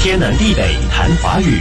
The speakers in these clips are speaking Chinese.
天南地北谈华语。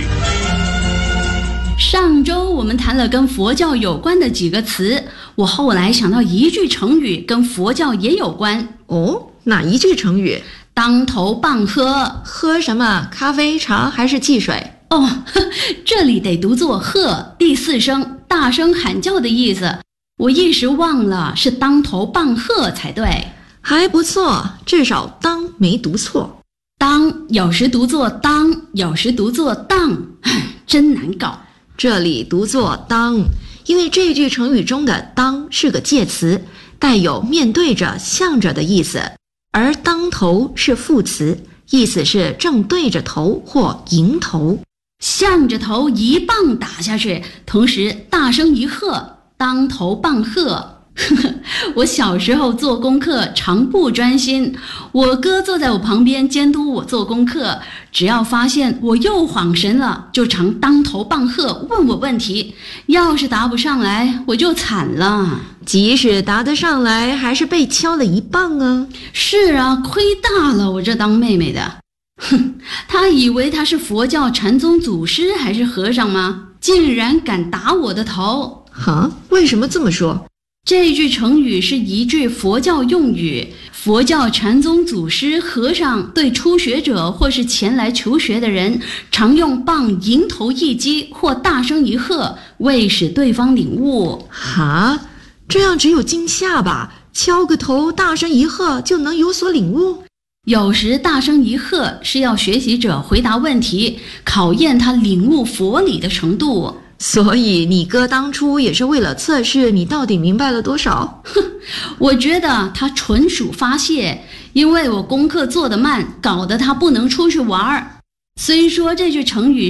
上周我们谈了跟佛教有关的几个词，我后来想到一句成语跟佛教也有关。 哦，哪一句成语？ 当头棒喝。 喝什么？咖啡、茶还是汽水？ 哦，这里得读作喝，第四声，大声喊叫的意思。我一时忘了是当头棒喝才对。 还不错，至少当没读错。 当有时读作当，有时读作当，真难搞。 这里读作当，因为这句成语中的当是个介词，带有面对着、向着的意思，而当头是副词，意思是正对着头或迎头。 向着头一棒打下去，同时大声一喝，当头棒喝。我小时候做功课常不专心，我哥坐在我旁边监督我做功课，只要发现我又晃神了，就常当头棒喝问我问题，要是答不上来我就惨了。 即使答得上来，还是被敲了一棒啊。 是啊，亏大了我这当妹妹的。他以为他是佛教禅宗祖师还是和尚吗？竟然敢打我的头。 为什么这么说？ 这句成语是一句佛教用语，佛教禅宗祖师和尚对初学者或是前来求学的人，常用棒迎头一击或大声一喝，为使对方领悟。 这样只有惊吓吧？敲个头大声一喝就能有所领悟？ 有时大声一喝是要学习者回答问题，考验他领悟佛理的程度。 所以你哥当初也是为了测试你到底明白了多少？ 我觉得他纯属发泄，因为我功课做得慢，搞得他不能出去玩。虽说这句成语